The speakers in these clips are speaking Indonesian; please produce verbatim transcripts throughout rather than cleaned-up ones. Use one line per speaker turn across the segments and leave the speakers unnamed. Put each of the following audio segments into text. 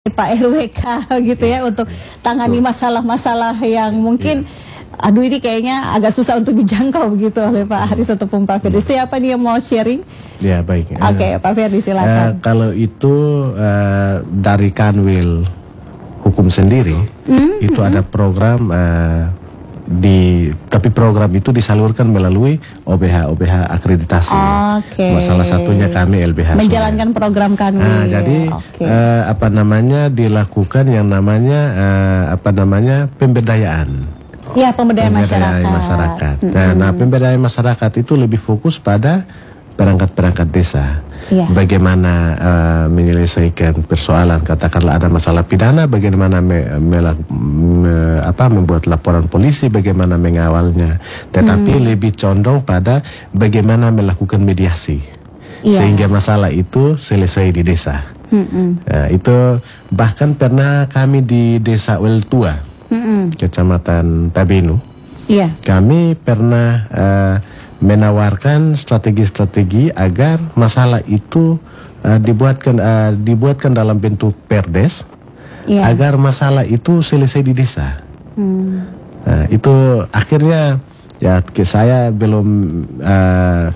Pak R W K gitu ya untuk tangani masalah-masalah yang mungkin ya. Aduh ini kayaknya agak susah untuk dijangkau begitu oleh Pak Haris ataupun Pak Ferdi. Siapa nih yang mau sharing?
Ya baik.
Oke, okay, uh, Pak Ferdi silakan.
Uh, kalau itu uh, dari Kanwil Hukum sendiri mm, itu mm, ada program uh, di tapi program itu disalurkan melalui O B H O B H akreditasi.
Okay.
Salah satunya kami L B H.
Menjalankan Sungai. Program Kanwil.
Nah, jadi okay. uh, apa namanya dilakukan yang namanya uh, apa namanya pemberdayaan.
Ya, pemberdayaan,
pemberdayaan masyarakat. masyarakat. Mm -hmm. Nah, pemberdayaan masyarakat itu lebih fokus pada perangkat-perangkat desa. Ya. Bagaimana uh, menyelesaikan persoalan, katakanlah ada masalah pidana, bagaimana me, me, me, apa, membuat laporan polisi, bagaimana mengawalnya. Tetapi hmm. lebih condong pada bagaimana melakukan mediasi, ya. Sehingga masalah itu selesai di desa. Hmm. Nah, itu bahkan pernah kami di desa Weltua, hmm. Kecamatan Tabenu, ya. Kami pernah uh, menawarkan strategi-strategi agar masalah itu uh, dibuatkan uh, dibuatkan dalam bentuk perdes, yeah. Agar masalah itu selesai di desa. Hmm. Nah, itu akhirnya ya saya belum uh,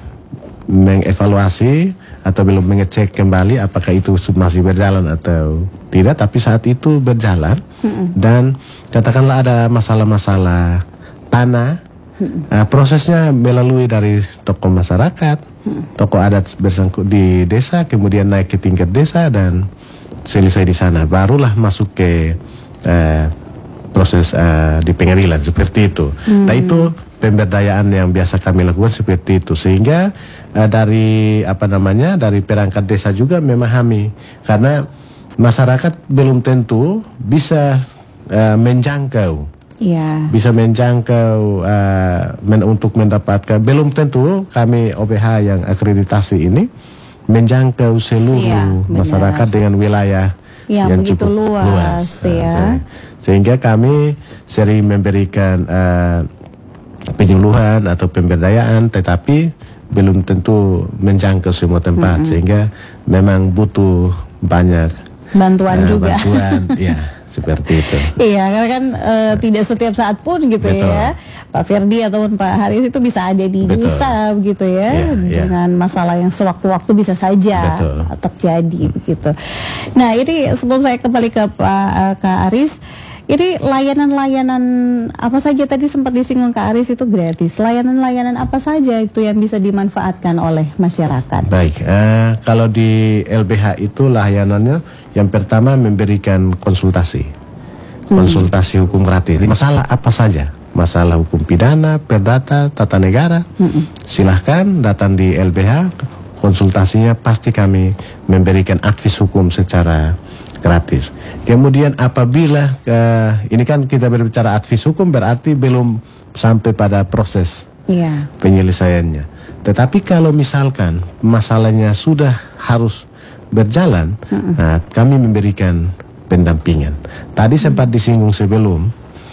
mengevaluasi atau belum mengecek kembali apakah itu masih berjalan atau tidak. Tapi saat itu berjalan hmm. dan katakanlah ada masalah-masalah tanah. Nah, prosesnya melalui dari tokoh masyarakat, tokoh adat bersangkut di desa, kemudian naik ke tingkat desa dan selesai di sana. Barulah masuk ke eh, proses eh, di pengadilan seperti itu. Hmm. Nah itu pemberdayaan yang biasa kami lakukan seperti itu, sehingga eh, dari apa namanya dari perangkat desa juga memahami karena masyarakat belum tentu bisa eh, menjangkau. Ya. Bisa menjangkau uh, men untuk mendapatkan, belum tentu kami O B H yang akreditasi ini menjangkau seluruh ya, masyarakat dengan wilayah ya, yang cukup luas, luas. Ya. Sehingga kami sering memberikan uh, penyuluhan atau pemberdayaan, tetapi belum tentu menjangkau semua tempat, mm-hmm. Sehingga memang butuh banyak bantuan uh, juga. Bantuan, ya. Seperti itu. Iya, karena kan e, tidak setiap saat pun gitu. Betul. Ya, Pak Ferdi ataupun Pak Haris itu bisa ada di Betul. Desa begitu ya, yeah, dengan yeah. masalah yang sewaktu-waktu bisa saja Betul. Terjadi hmm. begitu. Nah, ini sebelum saya kembali ke Pak Kak Haris, ini layanan-layanan apa saja tadi sempat disinggung Kak Haris itu gratis. Layanan-layanan apa saja itu yang bisa dimanfaatkan oleh masyarakat? Baik, uh, kalau di L B H itu layanannya yang pertama memberikan konsultasi, konsultasi hmm. hukum gratis. Masalah apa saja, masalah hukum pidana, perdata, tata negara, hmm. silahkan datang di L B H. Konsultasinya pasti kami memberikan advis hukum secara gratis. Kemudian apabila uh, ini kan kita berbicara advis hukum berarti belum sampai pada proses yeah. penyelesaiannya. Tetapi kalau misalkan masalahnya sudah harus berjalan, mm-hmm. nah, kami memberikan pendampingan. Tadi sempat disinggung sebelum,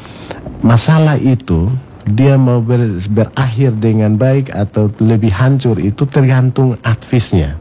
masalah itu dia mau ber, berakhir dengan baik atau lebih hancur itu tergantung advisnya.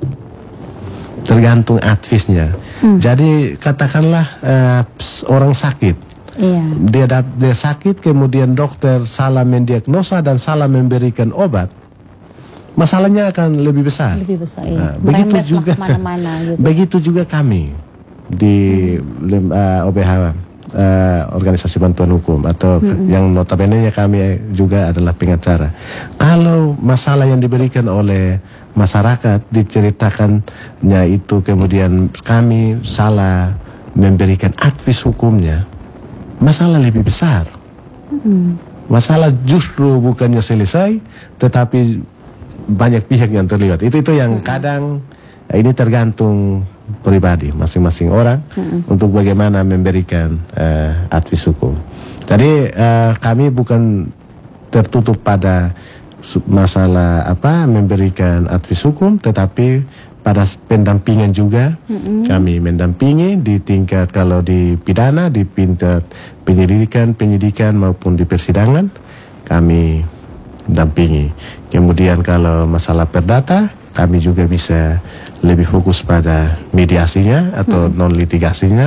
Tergantung advisnya. Hmm. Jadi katakanlah uh, orang sakit, iya. dia, dia sakit kemudian dokter salah mendiagnosa dan salah memberikan obat, masalahnya akan lebih besar. Lebih besar. Iya. Nah, begitu juga. Kemana-mana, gitu. Begitu juga kami di hmm. uh, O B H uh, organisasi bantuan hukum atau hmm. yang notabene-nya kami juga adalah pengacara. Kalau masalah yang diberikan oleh masyarakat diceritakannya itu kemudian kami salah memberikan advis hukumnya, masalah lebih besar. Hmm. Masalah justru bukannya selesai, tetapi banyak pihak yang terlibat. Itu itu yang kadang ini tergantung pribadi masing-masing orang hmm. untuk bagaimana memberikan uh, advis hukum. Jadi uh, kami bukan tertutup pada masalah apa memberikan advis hukum, tetapi pada pendampingan juga mm-hmm. kami mendampingi di tingkat kalau di pidana, di tingkat penyelidikan, penyidikan maupun di persidangan kami dampingi. Kemudian kalau masalah perdata kami juga bisa lebih fokus pada mediasinya atau non litigasinya